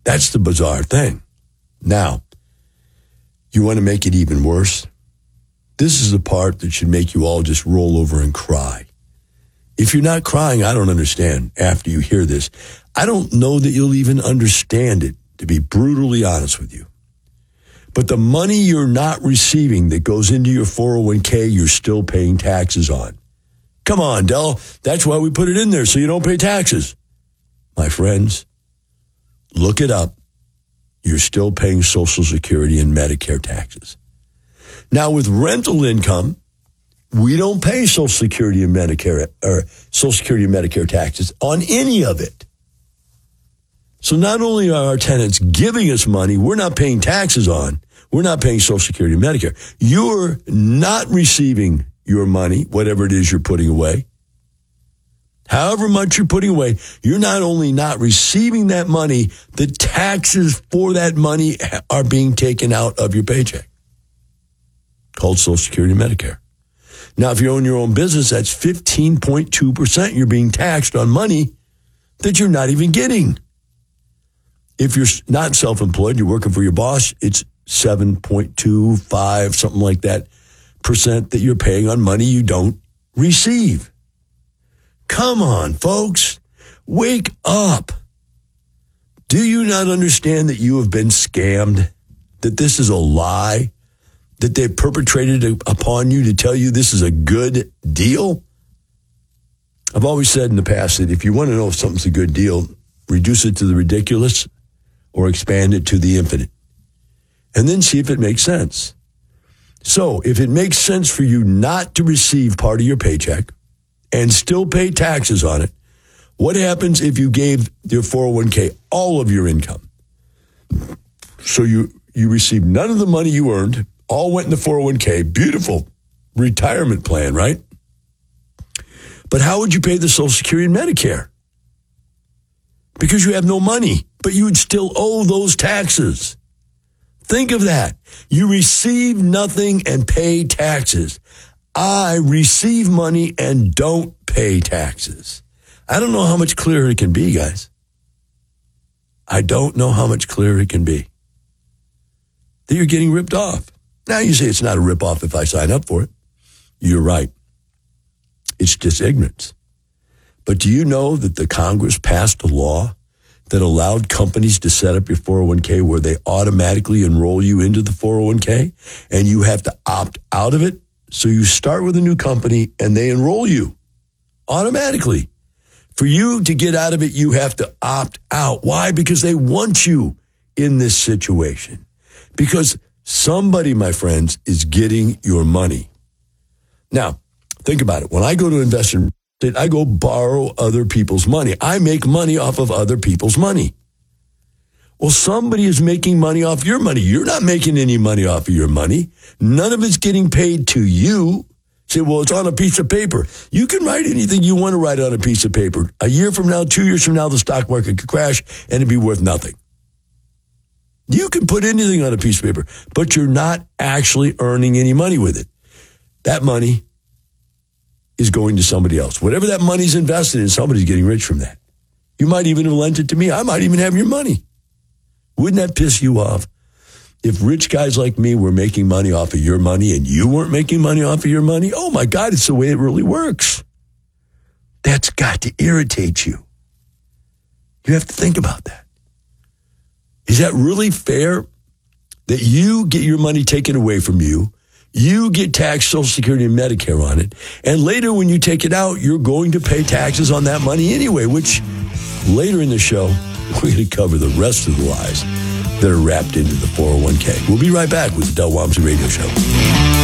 That's the bizarre thing. Now, you want to make it even worse? This is the part that should make you all just roll over and cry. If you're not crying, I don't understand after you hear this. I don't know that you'll even understand it, to be brutally honest with you. But the money you're not receiving that goes into your 401k, you're still paying taxes on. Come on, Del. That's why we put it in there, so you don't pay taxes. My friends, look it up. You're still paying Social Security and Medicare taxes. Now, with rental income, we don't pay Social Security and Medicare taxes on any of it. So not only are our tenants giving us money, we're not paying taxes on. We're not paying Social Security and Medicare. You're not receiving your money, whatever it is you're putting away. However much you're putting away, you're not only not receiving that money, the taxes for that money are being taken out of your paycheck, called Social Security and Medicare. Now, if you own your own business, that's 15.2% you're being taxed on money that you're not even getting. If you're not self-employed, you're working for your boss, it's 7.25, something like that, percent that you're paying on money you don't receive. Come on, folks. Wake up. Do you not understand that you have been scammed? That this is a lie? That they've perpetrated upon you to tell you this is a good deal? I've always said in the past that if you want to know if something's a good deal, reduce it to the ridiculous or expand it to the infinite. And then see if it makes sense. So if it makes sense for you not to receive part of your paycheck and still pay taxes on it, what happens if you gave your 401k all of your income? So you received none of the money you earned, all went in the 401k, beautiful retirement plan, right? But how would you pay the Social Security and Medicare? Because you have no money, but you would still owe those taxes. Think of that. You receive nothing and pay taxes. I receive money and don't pay taxes. I don't know how much clearer it can be, guys. I don't know how much clearer it can be. That you're getting ripped off. Now you say it's not a rip-off if I sign up for it. You're right. It's just ignorance. But do you know that the Congress passed a law that allowed companies to set up your 401k where they automatically enroll you into the 401k and you have to opt out of it? So you start with a new company and they enroll you automatically. For you to get out of it, you have to opt out. Why? Because they want you in this situation. Because somebody, my friends, is getting your money. Now, think about it. When I go to invest in, I go borrow other people's money. I make money off of other people's money. Well, somebody is making money off your money. You're not making any money off of your money. None of it's getting paid to you. Say, well, it's on a piece of paper. You can write anything you want to write on a piece of paper. A year from now, 2 years from now, the stock market could crash and it'd be worth nothing. You can put anything on a piece of paper, but you're not actually earning any money with it. That money is going to somebody else. Whatever that money's invested in, somebody's getting rich from that. You might even have lent it to me. I might even have your money. Wouldn't that piss you off? If rich guys like me were making money off of your money and you weren't making money off of your money, oh my God, it's the way it really works. That's got to irritate you. You have to think about that. Is that really fair that you get your money taken away from you? You get taxed Social Security and Medicare on it. And later when you take it out, you're going to pay taxes on that money anyway, which later in the show, we're going to cover the rest of the lies that are wrapped into the 401k. We'll be right back with the Del Walmsley Radio Show.